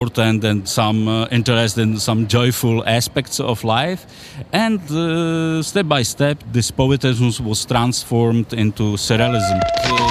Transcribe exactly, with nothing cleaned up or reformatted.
and, and some uh, interest in some joyful aspects of life. And uh, step by step, this poetism was transformed into surrealism. Uh,